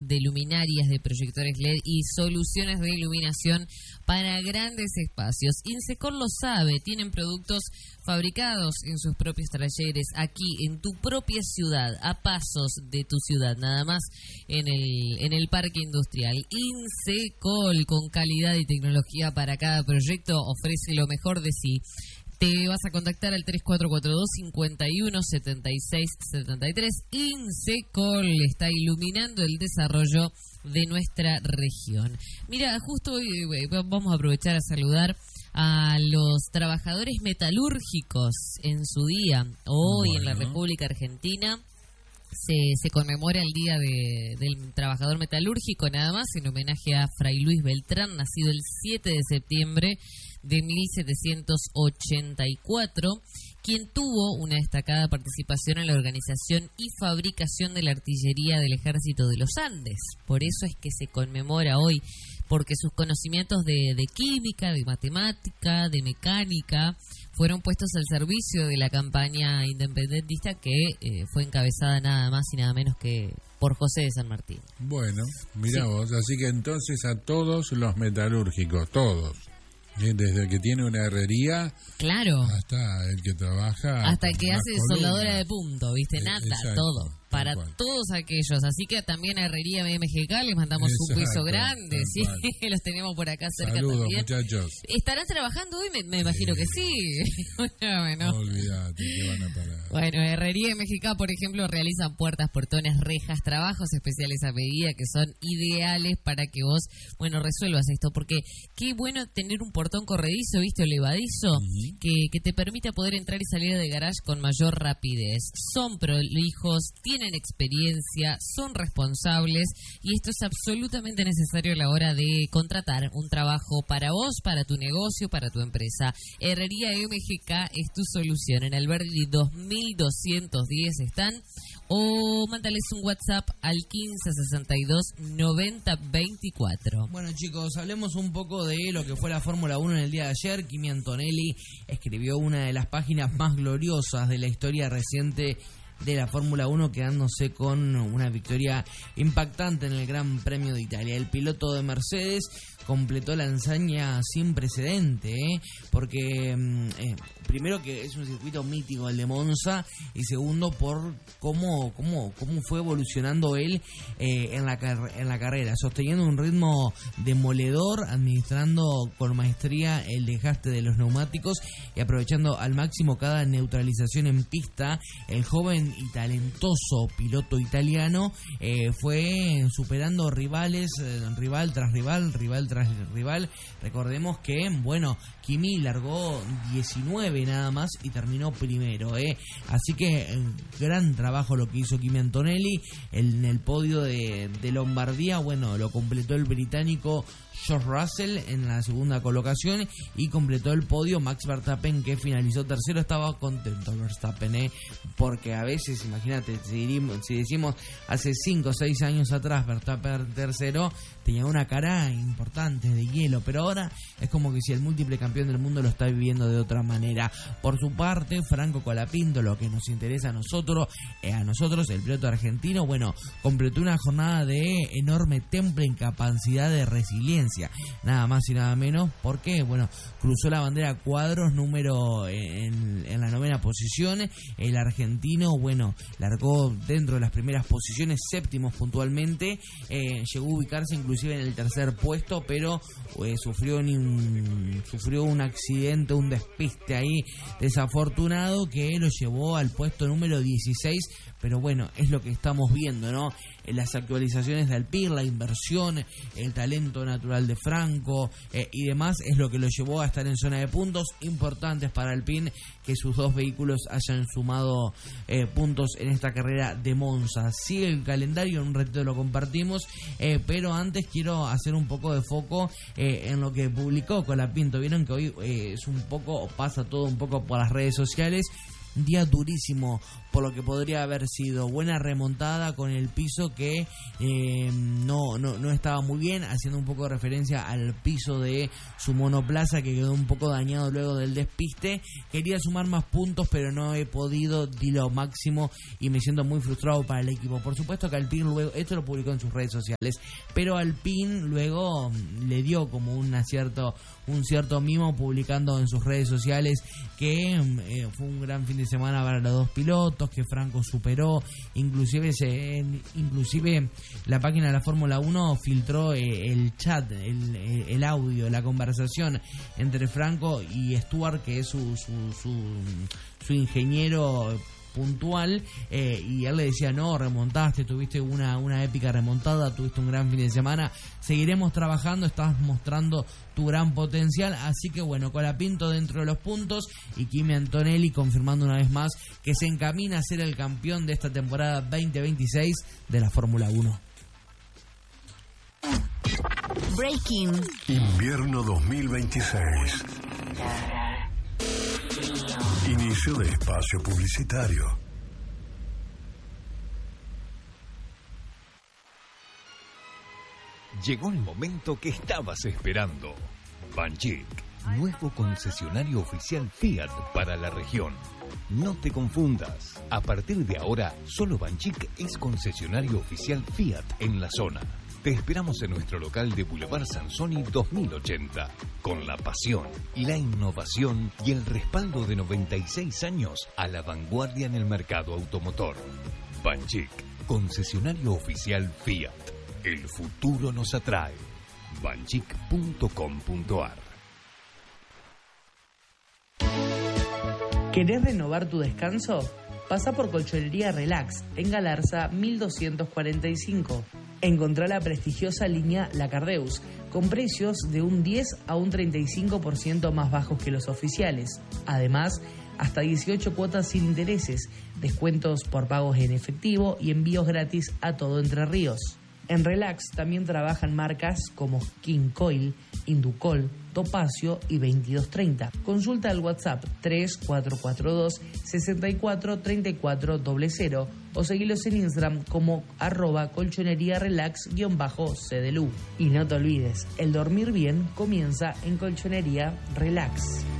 de luminarias, de proyectores LED y soluciones de iluminación para grandes espacios. Insecor lo sabe, tienen productos fabricados en sus propios talleres, aquí en tu propia ciudad, a pasos de tu ciudad, nada más en el parque industrial. Insecol, con calidad y tecnología para cada proyecto, ofrece lo mejor de sí. Te vas a contactar al 3442-517673. Insecol está iluminando el desarrollo de nuestra región. Mira, justo hoy vamos a aprovechar a saludar a los trabajadores metalúrgicos en su día. Hoy en la República Argentina se conmemora el Día del Trabajador Metalúrgico, nada más, en homenaje a Fray Luis Beltrán, nacido el 7 de septiembre de 1784, quien tuvo una destacada participación en la organización y fabricación de la artillería del Ejército de los Andes. Por eso es que se conmemora hoy, porque sus conocimientos de química, de matemática, de mecánica, fueron puestos al servicio de la campaña independentista que fue encabezada nada más y nada menos que por José de San Martín. Bueno, mira vos, así que entonces a todos los metalúrgicos, todos, desde el que tiene una herrería, claro, hasta el que trabaja, hasta el que hace soldadura de punto, viste, nata, exacto, todo. Para todos aquellos, así que también a Herrería BMGK les mandamos un beso grande, sí, los tenemos por acá cerca. Saludos, también. Muchachos. ¿Estarán trabajando hoy? Me imagino que sí. No olvidate que van a parar. Bueno, Herrería BMGK, por ejemplo, realizan puertas, portones, rejas, trabajos especiales a medida que son ideales para que vos, resuelvas esto, porque qué bueno tener un portón corredizo, viste, o levadizo, que te permita poder entrar y salir de garage con mayor rapidez. Son prolijos, tienen experiencia, son responsables y esto es absolutamente necesario a la hora de contratar un trabajo para vos, para tu negocio, para tu empresa. Herrería MGK es tu solución. En Alberdi 2210 están, o mándales un WhatsApp al 1562-9024. Bueno, chicos, hablemos un poco de lo que fue la Fórmula 1 en el día de ayer. Kimi Antonelli escribió una de las páginas más gloriosas de la historia reciente de la Fórmula 1, quedándose con una victoria impactante en el Gran Premio de Italia. El piloto de Mercedes completó la hazaña sin precedente, porque primero que es un circuito mítico el de Monza, y segundo por cómo fue evolucionando él en la carrera, sosteniendo un ritmo demoledor, administrando con maestría el desgaste de los neumáticos y aprovechando al máximo cada neutralización en pista. El joven y talentoso piloto italiano fue superando rivales, rival tras rival. Recordemos que, Kimi largó 19 nada más y terminó primero, así que gran trabajo lo que hizo Kimi Antonelli en el podio de Lombardía. Lo completó el británico George Russell en la segunda colocación y completó el podio Max Verstappen, que finalizó tercero. Estaba contento Verstappen, porque a veces, imagínate, si decimos hace 5 o 6 años atrás Verstappen tercero, tenía una cara importante de hielo, pero ahora es como que si el múltiple campeón del mundo lo está viviendo de otra manera. Por su parte, Franco Colapinto, lo que nos interesa a nosotros, el piloto argentino, completó una jornada de enorme temple en capacidad de resiliencia, nada más y nada menos, porque cruzó la bandera cuadros número en la 9ª posición. El argentino largó dentro de las primeras posiciones, séptimos puntualmente, llegó a ubicarse inclusive en el tercer puesto, pero sufrió un accidente, un despiste ahí desafortunado que lo llevó al puesto número 16. Pero es lo que estamos viendo, ¿no? En las actualizaciones de Alpine, la inversión, el talento natural de Franco y demás es lo que lo llevó a estar en zona de puntos importantes para Alpine, que sus dos vehículos hayan sumado puntos en esta carrera de Monza. Sigue el calendario, en un ratito lo compartimos, pero antes quiero hacer un poco de foco en lo que publicó Colapinto. Vieron que hoy pasa todo un poco por las redes sociales. día durísimo por lo que podría haber sido. Buena remontada con el piso que no estaba muy bien, haciendo un poco de referencia al piso de su monoplaza que quedó un poco dañado luego del despiste. Quería sumar más puntos, pero no he podido, di lo máximo y me siento muy frustrado para el equipo. Por supuesto que Alpine luego, esto lo publicó en sus redes sociales, pero Alpine luego le dio como un cierto mimo publicando en sus redes sociales que fue un gran fin de semana para los dos pilotos, que Franco superó, inclusive la página de la Fórmula 1 filtró el chat, el audio, la conversación entre Franco y Stewart, que es su ingeniero puntual, y él le decía: no, remontaste, tuviste una épica remontada, tuviste un gran fin de semana, seguiremos trabajando, estás mostrando tu gran potencial. Así que bueno, Colapinto dentro de los puntos y Kimi Antonelli confirmando una vez más que se encamina a ser el campeón de esta temporada 2026 de la Fórmula 1. Breaking. Invierno 2026. Inicio de espacio publicitario. Llegó el momento que estabas esperando. Banchik, nuevo concesionario oficial Fiat para la región. No te confundas. A partir de ahora, solo Banchik es concesionario oficial Fiat en la zona. Te esperamos en nuestro local de Boulevard Sansoni 2080, con la pasión, la innovación y el respaldo de 96 años a la vanguardia en el mercado automotor. Banchik, concesionario oficial Fiat. El futuro nos atrae. banchik.com.ar. ¿Querés renovar tu descanso? Pasa por Colchonería Relax, en Galarza 1245. Encontrá la prestigiosa línea La Cardeus, con precios de un 10 a un 35% más bajos que los oficiales. Además, hasta 18 cuotas sin intereses, descuentos por pagos en efectivo y envíos gratis a todo Entre Ríos. En Relax también trabajan marcas como King Coil, Inducol, Topacio y 2230. Consulta al WhatsApp 3442 643400 o seguilos en Instagram como @colchonería relax_CDLU. Y no te olvides, el dormir bien comienza en Colchonería Relax.